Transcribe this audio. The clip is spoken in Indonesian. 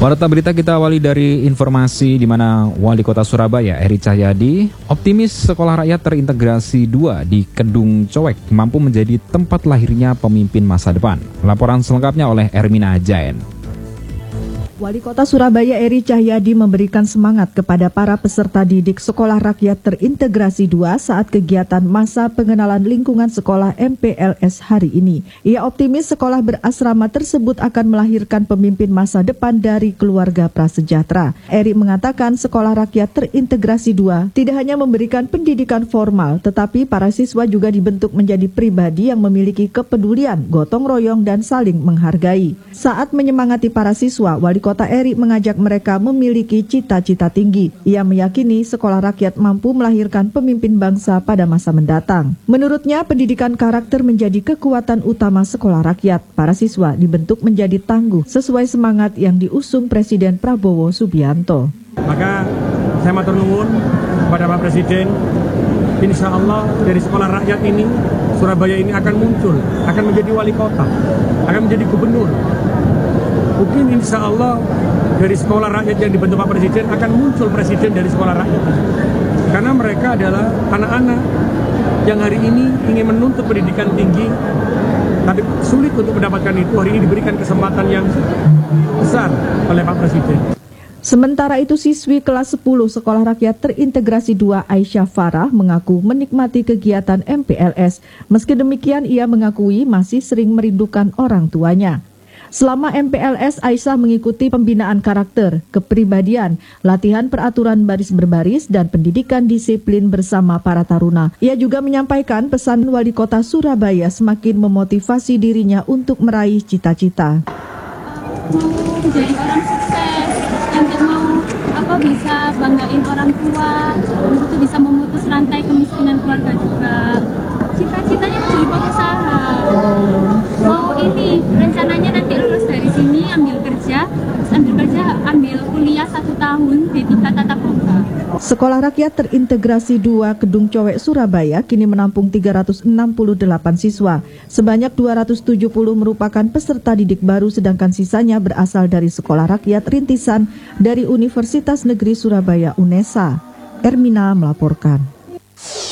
Warta berita kita awali dari informasi di mana Wali Kota Surabaya Eri Cahyadi optimis sekolah rakyat terintegrasi 2 di Kedung Cowek mampu menjadi tempat lahirnya pemimpin masa depan. Laporan selengkapnya oleh Ermina Jaen. Wali Kota Surabaya Eri Cahyadi memberikan semangat kepada para peserta didik Sekolah Rakyat Terintegrasi 2 saat kegiatan masa pengenalan lingkungan sekolah MPLS hari ini. Ia optimis sekolah berasrama tersebut akan melahirkan pemimpin masa depan dari keluarga prasejahtera. Eri mengatakan Sekolah Rakyat Terintegrasi 2 tidak hanya memberikan pendidikan formal, tetapi para siswa juga dibentuk menjadi pribadi yang memiliki kepedulian, gotong royong, dan saling menghargai. Saat menyemangati para siswa, Wali Kota Eri mengajak mereka memiliki cita-cita tinggi. Ia meyakini sekolah rakyat mampu melahirkan pemimpin bangsa pada masa mendatang. Menurutnya, pendidikan karakter menjadi kekuatan utama sekolah rakyat. Para siswa dibentuk menjadi tangguh sesuai semangat yang diusung Presiden Prabowo Subianto. Maka saya matur nuwun kepada Pak Presiden, insya Allah dari sekolah rakyat ini, Surabaya ini akan muncul, akan menjadi wali kota, akan menjadi gubernur. Mungkin insya Allah dari sekolah rakyat yang dibentuk Pak Presiden akan muncul presiden dari sekolah rakyat. Karena mereka adalah anak-anak yang hari ini ingin menuntut pendidikan tinggi, tapi sulit untuk mendapatkan itu. Hari ini diberikan kesempatan yang besar oleh Pak Presiden. Sementara itu, siswi kelas 10 Sekolah Rakyat Terintegrasi 2 Aisyah Farah mengaku menikmati kegiatan MPLS. Meski demikian, ia mengakui masih sering merindukan orang tuanya. Selama MPLS, Aisyah mengikuti pembinaan karakter, kepribadian, latihan peraturan baris berbaris, dan pendidikan disiplin bersama para taruna. Ia juga menyampaikan pesan Wali Kota Surabaya semakin memotivasi dirinya untuk meraih cita-cita. Mau menjadi orang sukses, untuk mau bisa banggain orang tua, untuk bisa memutus rantai kemiskinan keluarga juga. Cita-citanya menjadi pengusaha. Mau ini rencananya nanti lulus dari sini ambil kerja, ambil kuliah 1 tahun di tingkat tatap muka. Sekolah Rakyat Terintegrasi 2 Kedung Cowek Surabaya kini menampung 368 siswa. Sebanyak 270 merupakan peserta didik baru, sedangkan sisanya berasal dari sekolah rakyat rintisan dari Universitas Negeri Surabaya UNESA. Ermina melaporkan.